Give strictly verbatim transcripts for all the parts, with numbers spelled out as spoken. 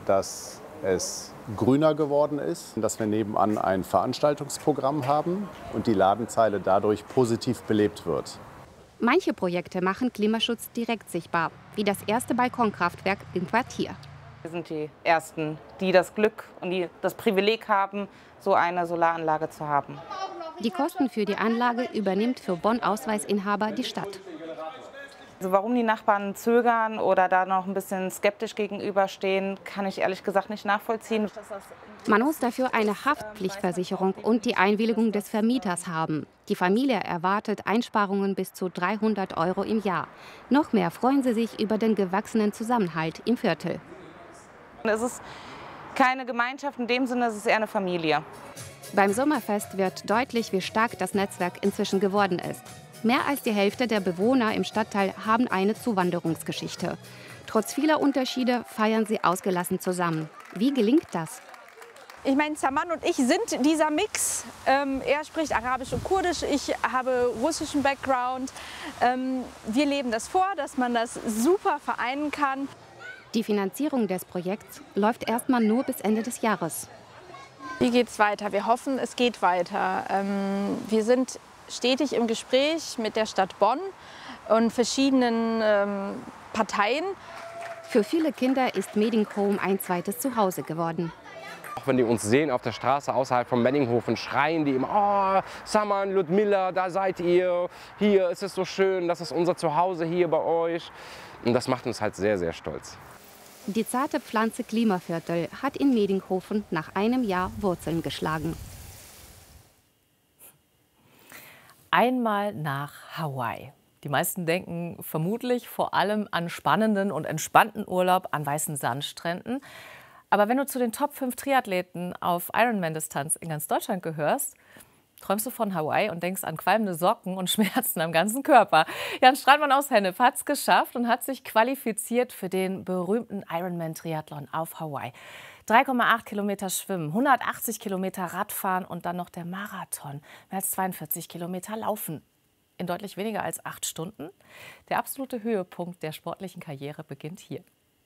dass es grüner geworden ist, dass wir nebenan ein Veranstaltungsprogramm haben und die Ladenzeile dadurch positiv belebt wird. Manche Projekte machen Klimaschutz direkt sichtbar, wie das erste Balkonkraftwerk im Quartier. Wir sind die Ersten, die das Glück und die das Privileg haben, so eine Solaranlage zu haben. Die Kosten für die Anlage übernimmt für Bonn-Ausweisinhaber die Stadt. Also warum die Nachbarn zögern oder da noch ein bisschen skeptisch gegenüberstehen, kann ich ehrlich gesagt nicht nachvollziehen. Man muss dafür eine Haftpflichtversicherung und die Einwilligung des Vermieters haben. Die Familie erwartet Einsparungen bis zu dreihundert Euro im Jahr. Noch mehr freuen sie sich über den gewachsenen Zusammenhalt im Viertel. Es ist keine Gemeinschaft in dem Sinne, es ist eher eine Familie. Beim Sommerfest wird deutlich, wie stark das Netzwerk inzwischen geworden ist. Mehr als die Hälfte der Bewohner im Stadtteil haben eine Zuwanderungsgeschichte. Trotz vieler Unterschiede feiern sie ausgelassen zusammen. Wie gelingt das? Ich meine, Saman und ich sind dieser Mix. Ähm, er spricht Arabisch und Kurdisch, ich habe russischen Background. Ähm, wir leben das vor, dass man das super vereinen kann. Die Finanzierung des Projekts läuft erstmal nur bis Ende des Jahres. Wie geht es weiter? Wir hoffen, es geht weiter. Ähm, wir sind stetig im Gespräch mit der Stadt Bonn und verschiedenen ähm, Parteien. Für viele Kinder ist Medinghof ein zweites Zuhause geworden. Auch wenn die uns sehen auf der Straße außerhalb von Medinghofen, schreien die immer, oh, Saman, Ludmilla, da seid ihr, hier ist es so schön, das ist unser Zuhause hier bei euch. Und das macht uns halt sehr, sehr stolz. Die zarte Pflanze Klimaviertel hat in Medinghofen nach einem Jahr Wurzeln geschlagen. Einmal nach Hawaii. Die meisten denken vermutlich vor allem an spannenden und entspannten Urlaub an weißen Sandstränden. Aber wenn du zu den Top fünf Triathleten auf Ironman-Distanz in ganz Deutschland gehörst, träumst du von Hawaii und denkst an qualmende Socken und Schmerzen am ganzen Körper. Jan Stratmann aus Hennef hat es geschafft und hat sich qualifiziert für den berühmten Ironman-Triathlon auf Hawaii. drei Komma acht Kilometer Schwimmen, hundertachtzig Kilometer Radfahren und dann noch der Marathon. Mehr als zweiundvierzig Kilometer Laufen. In deutlich weniger als acht Stunden. Der absolute Höhepunkt der sportlichen Karriere beginnt hier.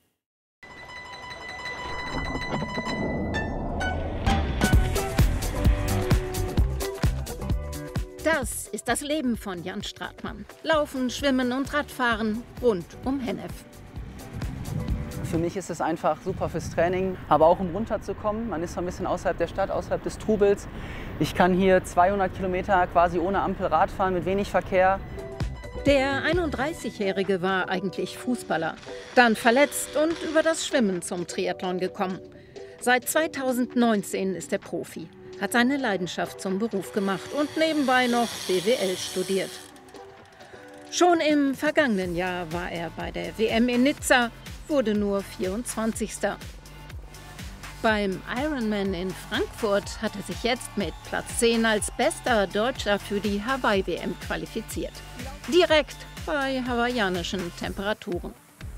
Das ist das Leben von Jan Stratmann. Laufen, Schwimmen und Radfahren rund um Hennef. Für mich ist es einfach super fürs Training, aber auch um runterzukommen. Man ist so ein bisschen außerhalb der Stadt, außerhalb des Trubels. Ich kann hier zweihundert Kilometer quasi ohne Ampel Rad fahren, mit wenig Verkehr. Der einunddreißigjährige war eigentlich Fußballer, dann verletzt und über das Schwimmen zum Triathlon gekommen. Seit zweitausendneunzehn ist er Profi, hat seine Leidenschaft zum Beruf gemacht und nebenbei noch B W L studiert. Schon im vergangenen Jahr war er bei der W M in Nizza, wurde nur vierundzwanzigster Beim Ironman in Frankfurt hat er sich jetzt mit Platz zehn als bester Deutscher für die Hawaii-W M qualifiziert. Direkt bei hawaiianischen Temperaturen.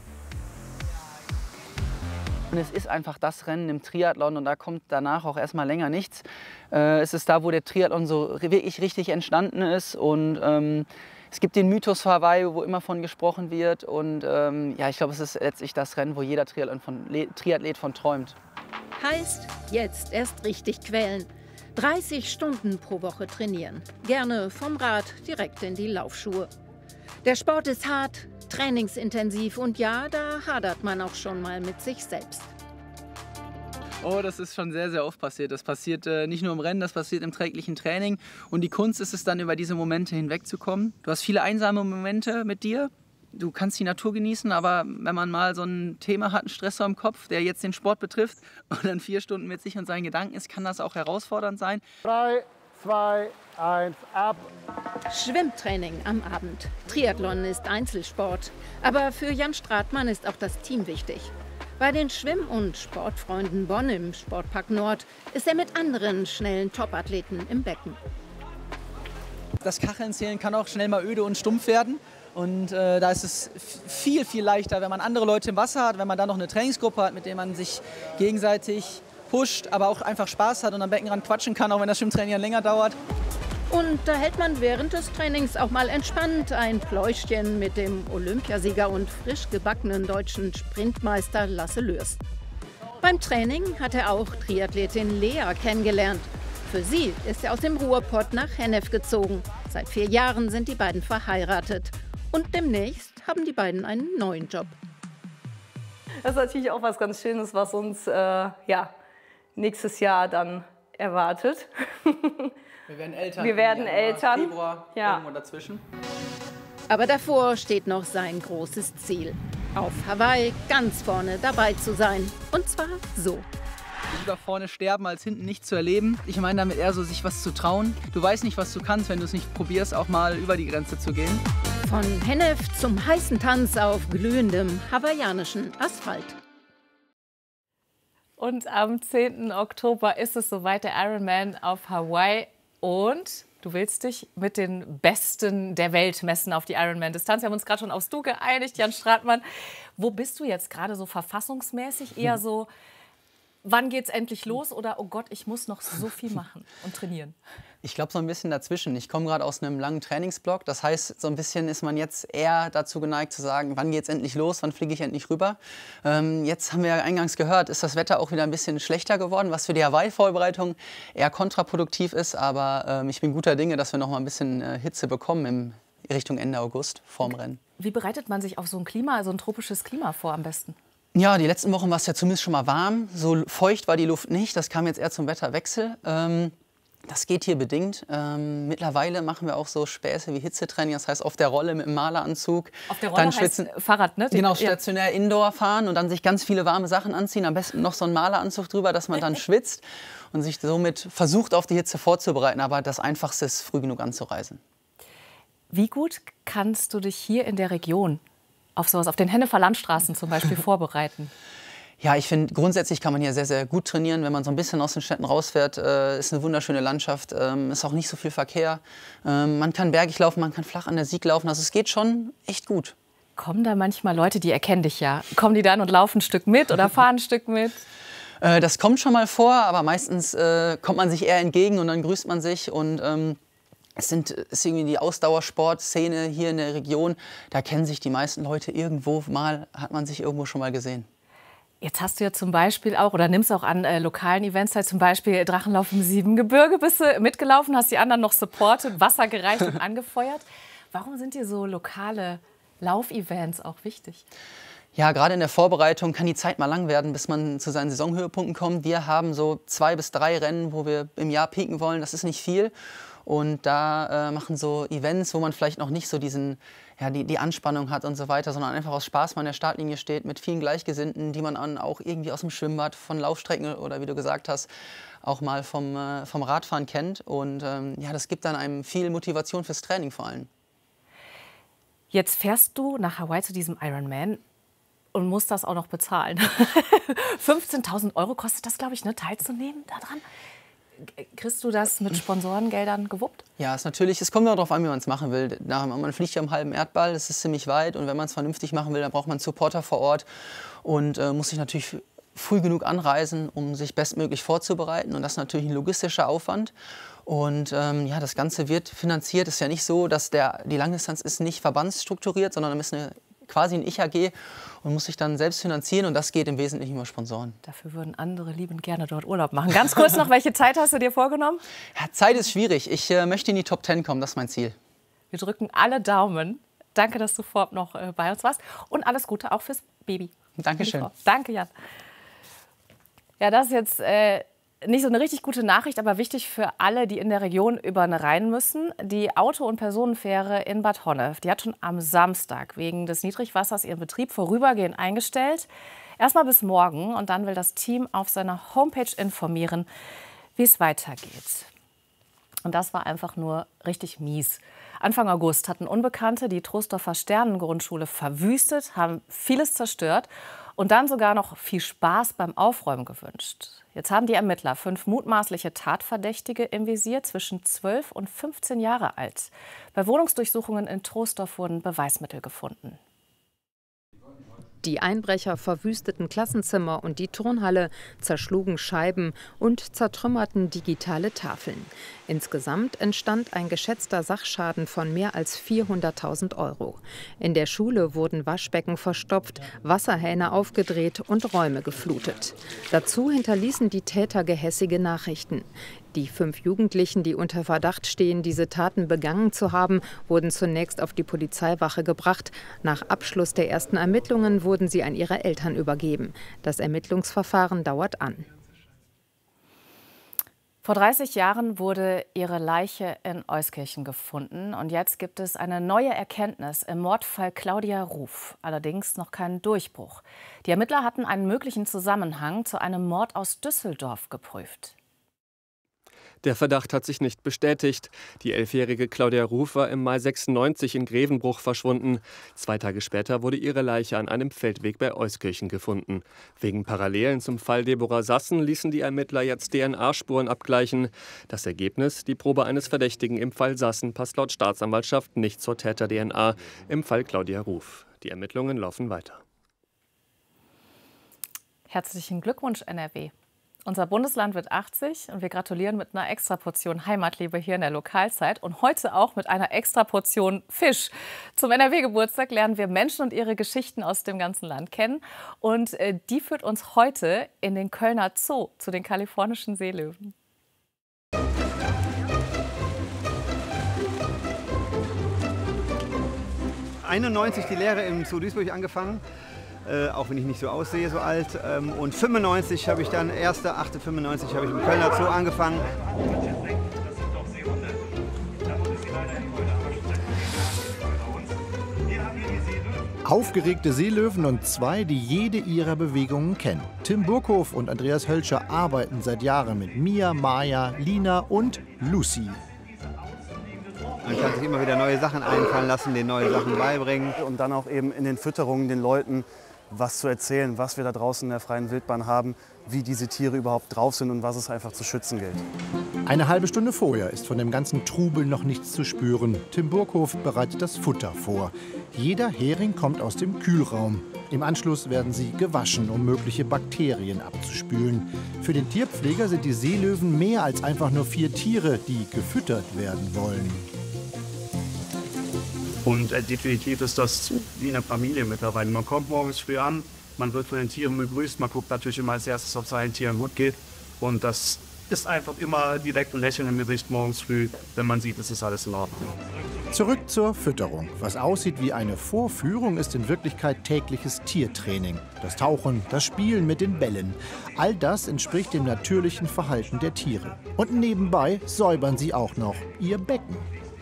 Und es ist einfach das Rennen im Triathlon und da kommt danach auch erstmal länger nichts. Äh, es ist da, wo der Triathlon so wirklich richtig entstanden ist und ähm, es gibt den Mythos für Hawaii, wo immer von gesprochen wird und ähm, ja, ich glaube, es ist letztlich das Rennen, wo jeder Triathlon von, Triathlet von träumt. Heißt, jetzt erst richtig quälen. dreißig Stunden pro Woche trainieren. Gerne vom Rad direkt in die Laufschuhe. Der Sport ist hart, trainingsintensiv und ja, da hadert man auch schon mal mit sich selbst. Oh, das ist schon sehr, sehr oft passiert. Das passiert äh, nicht nur im Rennen, das passiert im täglichen Training. Und die Kunst ist es dann, über diese Momente hinwegzukommen. Du hast viele einsame Momente mit dir. Du kannst die Natur genießen, aber wenn man mal so ein Thema hat, einen Stressor im Kopf, der jetzt den Sport betrifft und dann vier Stunden mit sich und seinen Gedanken ist, kann das auch herausfordernd sein. Drei, zwei, eins, ab. Schwimmtraining am Abend. Triathlon ist Einzelsport. Aber für Jan Stratmann ist auch das Team wichtig. Bei den Schwimm- und Sportfreunden Bonn im Sportpark Nord ist er mit anderen schnellen Topathleten im Becken. Das Kacheln zählen kann auch schnell mal öde und stumpf werden. Und äh, da ist es viel, viel leichter, wenn man andere Leute im Wasser hat, wenn man dann noch eine Trainingsgruppe hat, mit der man sich gegenseitig pusht, aber auch einfach Spaß hat und am Beckenrand quatschen kann, auch wenn das Schwimmtraining länger dauert. Und da hält man während des Trainings auch mal entspannt ein Pläuschchen mit dem Olympiasieger und frisch gebackenen deutschen Sprintmeister Lasse Lürs. Beim Training hat er auch Triathletin Lea kennengelernt. Für sie ist er aus dem Ruhrpott nach Hennef gezogen. Seit vier Jahren sind die beiden verheiratet. Und demnächst haben die beiden einen neuen Job. Das ist natürlich auch was ganz Schönes, was uns äh, ja, nächstes Jahr dann erwartet. Wir werden Eltern. Wir werden Januar, Eltern. Februar, ja. irgendwo dazwischen. Aber davor steht noch sein großes Ziel. Auf Hawaii ganz vorne dabei zu sein. Und zwar so. Lieber vorne sterben, als hinten nicht zu erleben. Ich meine damit eher so, sich was zu trauen. Du weißt nicht, was du kannst, wenn du es nicht probierst, auch mal über die Grenze zu gehen. Von Hennef zum heißen Tanz auf glühendem hawaiianischen Asphalt. Und am zehnten Oktober ist es soweit, der Ironman auf Hawaii. Und du willst dich mit den Besten der Welt messen auf die Ironman-Distanz. Wir haben uns gerade schon aufs Du geeinigt, Jan Stratmann. Wo bist du jetzt gerade so verfassungsmäßig? Eher so, wann geht's endlich los? Oder, oh Gott, ich muss noch so viel machen und trainieren? Ich glaube, so ein bisschen dazwischen. Ich komme gerade aus einem langen Trainingsblock. Das heißt, so ein bisschen ist man jetzt eher dazu geneigt zu sagen, wann geht's endlich los, wann fliege ich endlich rüber. Ähm, jetzt haben wir ja eingangs gehört, ist das Wetter auch wieder ein bisschen schlechter geworden, was für die Hawaii-Vorbereitung eher kontraproduktiv ist. Aber ähm, ich bin guter Dinge, dass wir noch mal ein bisschen äh, Hitze bekommen im Richtung Ende August vorm Rennen. Wie bereitet man sich auf so ein Klima, so ein tropisches Klima vor am besten? Ja, die letzten Wochen war es ja zumindest schon mal warm. So feucht war die Luft nicht. Das kam jetzt eher zum Wetterwechsel. Ähm, Das geht hier bedingt. Ähm, mittlerweile machen wir auch so Späße wie Hitzetraining, das heißt auf der Rolle mit dem Maleranzug. Auf der Rolle dann schwitzen, heißt Fahrrad, ne? Genau, stationär ja. Indoor fahren und dann sich ganz viele warme Sachen anziehen. Am besten noch so einen Maleranzug drüber, dass man dann schwitzt und sich somit versucht, auf die Hitze vorzubereiten. Aber das Einfachste ist, früh genug anzureisen. Wie gut kannst du dich hier in der Region auf sowas, auf den Hennefer Landstraßen zum Beispiel vorbereiten? Ja, ich finde, grundsätzlich kann man hier sehr, sehr gut trainieren. Wenn man so ein bisschen aus den Städten rausfährt, äh, ist eine wunderschöne Landschaft, ähm, ist auch nicht so viel Verkehr. Ähm, man kann bergig laufen, man kann flach an der Sieg laufen. Also es geht schon echt gut. Kommen da manchmal Leute, die erkennen dich ja? Kommen die dann und laufen ein Stück mit oder fahren ein Stück mit? Äh, das kommt schon mal vor, aber meistens äh, kommt man sich eher entgegen und dann grüßt man sich. Und ähm, es sind, ist irgendwie die Ausdauersportszene hier in der Region. Da kennen sich die meisten Leute irgendwo mal, hat man sich irgendwo schon mal gesehen. Jetzt hast du ja zum Beispiel auch, oder nimmst auch an äh, lokalen Events teil, zum Beispiel Drachenlauf im Siebengebirge, bist du mitgelaufen, hast die anderen noch supportet, Wasser gereicht und angefeuert. Warum sind dir so lokale Laufevents auch wichtig? Ja, gerade in der Vorbereitung kann die Zeit mal lang werden, bis man zu seinen Saisonhöhepunkten kommt. Wir haben so zwei bis drei Rennen, wo wir im Jahr pieken wollen. Das ist nicht viel. Und da äh, machen so Events, wo man vielleicht noch nicht so diesen, ja, die, die Anspannung hat und so weiter, sondern einfach aus Spaß mal an der Startlinie steht mit vielen Gleichgesinnten, die man dann auch irgendwie aus dem Schwimmbad, von Laufstrecken oder wie du gesagt hast, auch mal vom, äh, vom Radfahren kennt. Und ähm, ja, das gibt dann einem viel Motivation fürs Training vor allem. Jetzt fährst du nach Hawaii zu diesem Ironman und musst das auch noch bezahlen. fünfzehntausend Euro kostet das, glaube ich, ne, teilzunehmen daran. Kriegst du das mit Sponsorengeldern gewuppt? Ja, ist natürlich, es kommt auch darauf an, wie man es machen will. Man fliegt ja am halben Erdball, das ist ziemlich weit. Und wenn man es vernünftig machen will, dann braucht man einen Supporter vor Ort und äh, muss sich natürlich früh genug anreisen, um sich bestmöglich vorzubereiten. Und das ist natürlich ein logistischer Aufwand. Und ähm, ja, das Ganze wird finanziert. Es ist ja nicht so, dass der, die Langdistanz ist nicht verbandsstrukturiert, sondern ist eine, quasi ein Ich A G und muss sich dann selbst finanzieren. Und das geht im Wesentlichen über Sponsoren. Dafür würden andere liebend gerne dort Urlaub machen. Ganz kurz noch, welche Zeit hast du dir vorgenommen? Ja, Zeit ist schwierig. Ich äh, möchte in die Top Ten kommen, das ist mein Ziel. Wir drücken alle Daumen. Danke, dass du vorab noch äh, bei uns warst. Und alles Gute auch fürs Baby. Dankeschön. Danke, Jan. Ja, das ist jetzt äh, nicht so eine richtig gute Nachricht, aber wichtig für alle, die in der Region über den Rhein müssen. Die Auto- und Personenfähre in Bad Honnef, die hat schon am Samstag wegen des Niedrigwassers ihren Betrieb vorübergehend eingestellt. Erstmal bis morgen und dann will das Team auf seiner Homepage informieren, wie es weitergeht. Und das war einfach nur richtig mies. Anfang August hatten Unbekannte die Troisdorfer Sternengrundschule verwüstet, haben vieles zerstört und dann sogar noch viel Spaß beim Aufräumen gewünscht. Jetzt haben die Ermittler fünf mutmaßliche Tatverdächtige im Visier, zwischen zwölf und fünfzehn Jahre alt. Bei Wohnungsdurchsuchungen in Troisdorf wurden Beweismittel gefunden. Die Einbrecher verwüsteten Klassenzimmer und die Turnhalle, zerschlugen Scheiben und zertrümmerten digitale Tafeln. Insgesamt entstand ein geschätzter Sachschaden von mehr als vierhunderttausend Euro. In der Schule wurden Waschbecken verstopft, Wasserhähne aufgedreht und Räume geflutet. Dazu hinterließen die Täter gehässige Nachrichten. Die fünf Jugendlichen, die unter Verdacht stehen, diese Taten begangen zu haben, wurden zunächst auf die Polizeiwache gebracht. Nach Abschluss der ersten Ermittlungen wurden sie an ihre Eltern übergeben. Das Ermittlungsverfahren dauert an. Vor dreißig Jahren wurde ihre Leiche in Euskirchen gefunden. Und jetzt gibt es eine neue Erkenntnis im Mordfall Claudia Ruf. Allerdings noch keinen Durchbruch. Die Ermittler hatten einen möglichen Zusammenhang zu einem Mord aus Düsseldorf geprüft. Der Verdacht hat sich nicht bestätigt. Die elfjährige Claudia Ruf war im Mai sechsundneunzig in Grevenbruch verschwunden. Zwei Tage später wurde ihre Leiche an einem Feldweg bei Euskirchen gefunden. Wegen Parallelen zum Fall Deborah Sassen ließen die Ermittler jetzt D N A-Spuren abgleichen. Das Ergebnis: Die Probe eines Verdächtigen im Fall Sassen passt laut Staatsanwaltschaft nicht zur Täter-D N A im Fall Claudia Ruf. Die Ermittlungen laufen weiter. Herzlichen Glückwunsch, N R W. Unser Bundesland wird achtzig und wir gratulieren mit einer Extraportion Heimatliebe hier in der Lokalzeit und heute auch mit einer Extraportion Fisch. Zum N R W-Geburtstag lernen wir Menschen und ihre Geschichten aus dem ganzen Land kennen. Und äh, die führt uns heute in den Kölner Zoo zu den kalifornischen Seelöwen. einundneunzig die Lehre im Zoo Duisburg angefangen. Äh, auch wenn ich nicht so aussehe, so alt. Ähm, und fünfundneunzig habe ich dann, erster achter fünfundneunzig habe ich im Kölner Zoo angefangen. Aufgeregte Seelöwen und zwei, die jede ihrer Bewegungen kennen. Tim Burkhoff und Andreas Hölscher arbeiten seit Jahren mit Mia, Maya, Lina und Lucy. Man kann sich immer wieder neue Sachen einfallen lassen, denen neue Sachen beibringen. Und dann auch eben in den Fütterungen den Leuten was zu erzählen, was wir da draußen in der freien Wildbahn haben, wie diese Tiere überhaupt drauf sind und was es einfach zu schützen gilt. Eine halbe Stunde vorher ist von dem ganzen Trubel noch nichts zu spüren. Tim Burkhoff bereitet das Futter vor. Jeder Hering kommt aus dem Kühlraum. Im Anschluss werden sie gewaschen, um mögliche Bakterien abzuspülen. Für den Tierpfleger sind die Seelöwen mehr als einfach nur vier Tiere, die gefüttert werden wollen. Und äh, definitiv ist das wie eine Familie mittlerweile. Man kommt morgens früh an, man wird von den Tieren begrüßt, man guckt natürlich immer als erstes, ob es allen Tieren gut geht. Und das ist einfach immer direkt ein Lächeln im Gesicht morgens früh, wenn man sieht, es ist alles in Ordnung. Zurück zur Fütterung. Was aussieht wie eine Vorführung, ist in Wirklichkeit tägliches Tiertraining. Das Tauchen, das Spielen mit den Bällen. All das entspricht dem natürlichen Verhalten der Tiere. Und nebenbei säubern sie auch noch ihr Becken.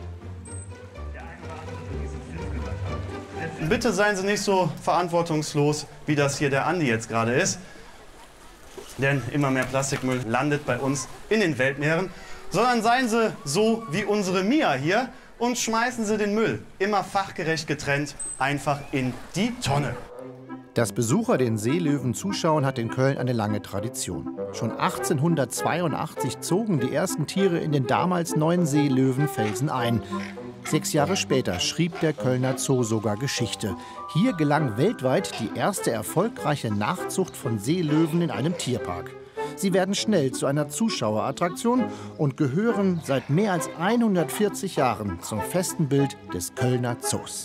Bitte seien Sie nicht so verantwortungslos, wie das hier der Andi jetzt gerade ist. Denn immer mehr Plastikmüll landet bei uns in den Weltmeeren. Sondern seien Sie so wie unsere Mia hier und schmeißen Sie den Müll immer fachgerecht getrennt einfach in die Tonne. Dass Besucher den Seelöwen zuschauen, hat in Köln eine lange Tradition. Schon achtzehnhundertzweiundachtzig zogen die ersten Tiere in den damals neuen Seelöwenfelsen ein. Sechs Jahre später schrieb der Kölner Zoo sogar Geschichte. Hier gelang weltweit die erste erfolgreiche Nachzucht von Seelöwen in einem Tierpark. Sie werden schnell zu einer Zuschauerattraktion und gehören seit mehr als hundertvierzig Jahren zum festen Bild des Kölner Zoos.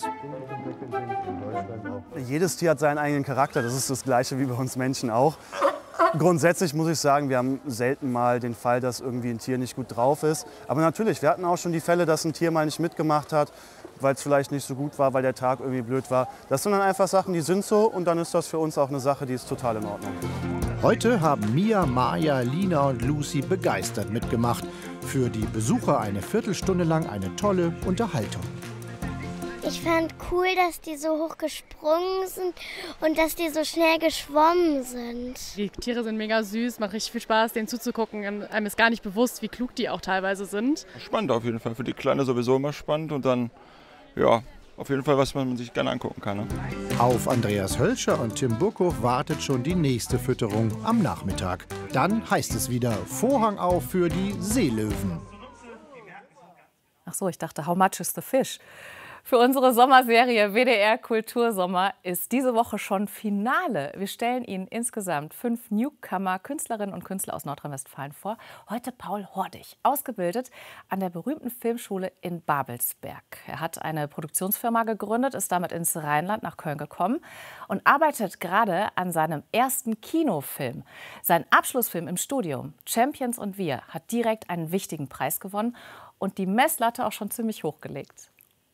Jedes Tier hat seinen eigenen Charakter, das ist das Gleiche wie bei uns Menschen auch. Grundsätzlich muss ich sagen, wir haben selten mal den Fall, dass irgendwie ein Tier nicht gut drauf ist. Aber natürlich, wir hatten auch schon die Fälle, dass ein Tier mal nicht mitgemacht hat, weil es vielleicht nicht so gut war, weil der Tag irgendwie blöd war. Das sind dann einfach Sachen, die sind so und dann ist das für uns auch eine Sache, die ist total in Ordnung. Heute haben Mia, Maya, Lina und Lucy begeistert mitgemacht. Für die Besucher eine Viertelstunde lang eine tolle Unterhaltung. Ich fand cool, dass die so hoch gesprungen sind und dass die so schnell geschwommen sind. Die Tiere sind mega süß, macht richtig viel Spaß, denen zuzugucken. Einem ist gar nicht bewusst, wie klug die auch teilweise sind. Spannend auf jeden Fall, für die Kleine sowieso immer spannend und dann, ja, auf jeden Fall was man sich gerne angucken kann. Ne? Auf Andreas Hölscher und Tim Burkhoff wartet schon die nächste Fütterung am Nachmittag. Dann heißt es wieder Vorhang auf für die Seelöwen. Ach so, ich dachte, how much is the fish? Für unsere Sommerserie W D R Kultursommer ist diese Woche schon Finale. Wir stellen Ihnen insgesamt fünf Newcomer, Künstlerinnen und Künstler aus Nordrhein-Westfalen vor. Heute Paul Hordig, ausgebildet an der berühmten Filmschule in Babelsberg. Er hat eine Produktionsfirma gegründet, ist damit ins Rheinland nach Köln gekommen und arbeitet gerade an seinem ersten Kinofilm. Sein Abschlussfilm im Studium, Champions und wir, hat direkt einen wichtigen Preis gewonnen und die Messlatte auch schon ziemlich hochgelegt.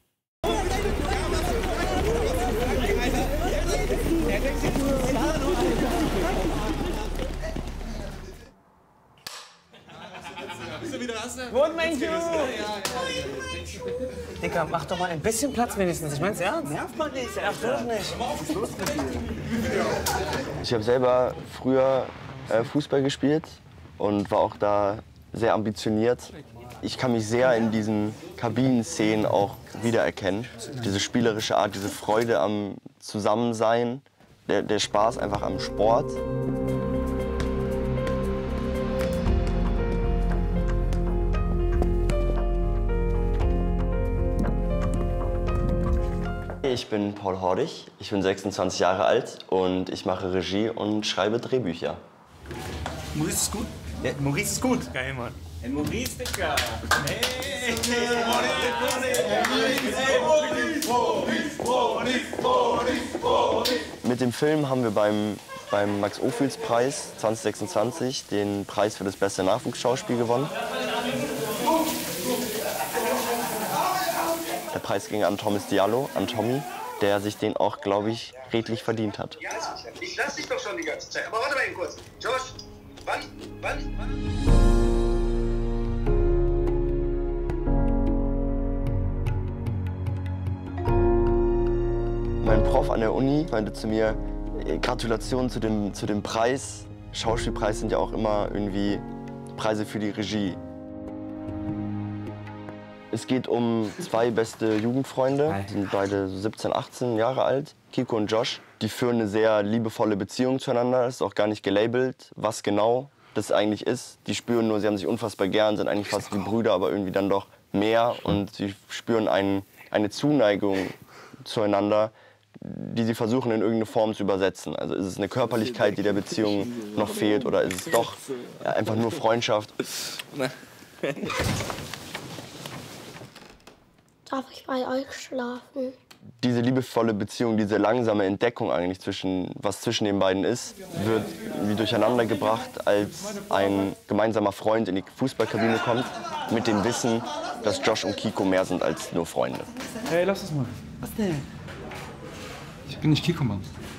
Gut, mein Junge! Digga, mach doch mal ein bisschen Platz wenigstens. Ich mein's ernst. Nervt man nicht, nervt doch nicht. Ich habe selber früher äh, Fußball gespielt und war auch da sehr ambitioniert. Ich kann mich sehr in diesen Kabinenszenen auch wiedererkennen. Diese spielerische Art, diese Freude am Zusammensein, der, der Spaß einfach am Sport. Ich bin Paul Hordig, ich bin sechsundzwanzig Jahre alt und ich mache Regie und schreibe Drehbücher. Maurice ist gut? Ja, Maurice ist gut. Geil, Mann. Hey, Maurice, Digga. Hey, Mit dem Film haben wir beim, beim Max-Ophüls-Preis zwanzig sechsundzwanzig den Preis für das beste Nachwuchsschauspiel gewonnen. Der Preis ging an Thomas Diallo, an Tommy, der sich den auch, glaube ich, redlich verdient hat. Ja, ich lass dich doch schon die ganze Zeit. Aber warte mal eben kurz. Josh, wann, wann, wann? Mein Prof an der Uni meinte zu mir, Gratulation zu dem, zu dem Preis. Schauspielpreis sind ja auch immer irgendwie Preise für die Regie. Es geht um zwei beste Jugendfreunde, die sind beide siebzehn, achtzehn Jahre alt, Kiko und Josh. Die führen eine sehr liebevolle Beziehung zueinander, es ist auch gar nicht gelabelt, was genau das eigentlich ist. Die spüren nur, sie haben sich unfassbar gern, sind eigentlich fast wie Brüder, aber irgendwie dann doch mehr. Und sie spüren ein, eine Zuneigung zueinander, die sie versuchen in irgendeine Form zu übersetzen. Also ist es eine Körperlichkeit, die der Beziehung noch fehlt, oder ist es doch ja, einfach nur Freundschaft? Darf ich bei euch schlafen? Diese liebevolle Beziehung, diese langsame Entdeckung eigentlich, zwischen, was zwischen den beiden ist, wird wie durcheinander gebracht, als ein gemeinsamer Freund in die Fußballkabine kommt, mit dem Wissen, dass Josh und Kiko mehr sind als nur Freunde. Hey, lass das mal. Was denn? Ich bin nicht Kiko, Mann.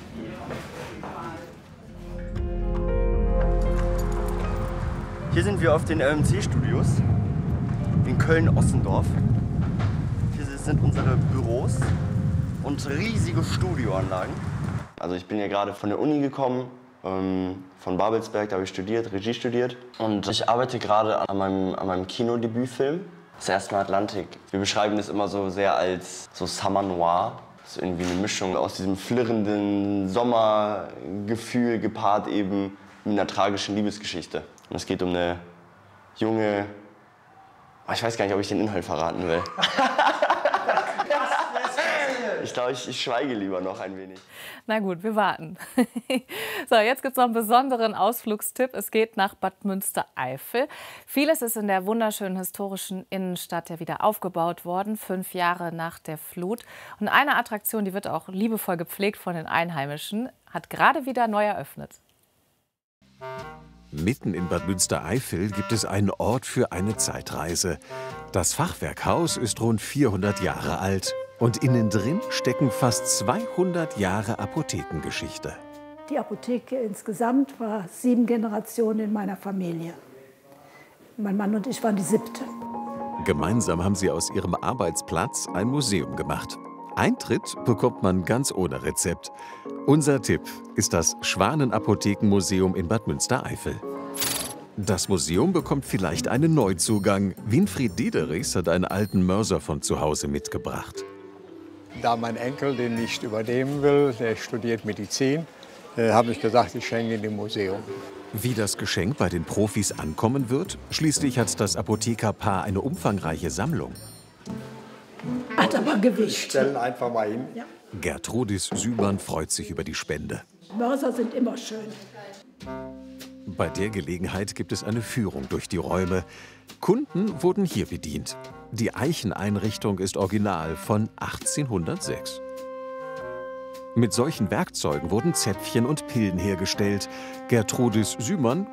Hier sind wir auf den R M C-Studios in Köln-Ossendorf. Hier sind unsere Büros und riesige Studioanlagen. Also ich bin ja gerade von der Uni gekommen, ähm, von Babelsberg, da habe ich studiert, Regie studiert. Und ich arbeite gerade an meinem, an meinem Kinodebütfilm, das erste Mal Atlantik. Wir beschreiben das immer so sehr als so Summer Noir. Das ist irgendwie eine Mischung aus diesem flirrenden Sommergefühl gepaart eben mit einer tragischen Liebesgeschichte. Und es geht um eine junge... Ich weiß gar nicht, ob ich den Inhalt verraten will. Ich glaube, ich, ich schweige lieber noch ein wenig. Na gut, wir warten. So, jetzt gibt es noch einen besonderen Ausflugstipp. Es geht nach Bad Münstereifel. Vieles ist in der wunderschönen historischen Innenstadt ja wieder aufgebaut worden, fünf Jahre nach der Flut. Und eine Attraktion, die wird auch liebevoll gepflegt von den Einheimischen, hat gerade wieder neu eröffnet. Mitten in Bad Münstereifel gibt es einen Ort für eine Zeitreise. Das Fachwerkhaus ist rund vierhundert Jahre alt. Und innen drin stecken fast zweihundert Jahre Apothekengeschichte. Die Apotheke insgesamt war sieben Generationen in meiner Familie. Mein Mann und ich waren die siebte. Gemeinsam haben sie aus ihrem Arbeitsplatz ein Museum gemacht. Eintritt bekommt man ganz ohne Rezept. Unser Tipp ist das Schwanenapothekenmuseum in Bad Münstereifel. Das Museum bekommt vielleicht einen Neuzugang. Winfried Diederichs hat einen alten Mörser von zu Hause mitgebracht. Da mein Enkel den nicht übernehmen will, der studiert Medizin, äh, habe ich gesagt, ich schenke ihn dem Museum. Wie das Geschenk bei den Profis ankommen wird? Schließlich hat das Apothekerpaar eine umfangreiche Sammlung. Ach, Hat aber Gewicht. Stellen einfach mal hin. Ja. Gertrudis Sümann freut sich über die Spende. Mörser sind immer schön. Bei der Gelegenheit gibt es eine Führung durch die Räume. Kunden wurden hier bedient. Die Eicheneinrichtung ist original von achtzehnhundertsechs. Mit solchen Werkzeugen wurden Zäpfchen und Pillen hergestellt. Gertrudis Sümann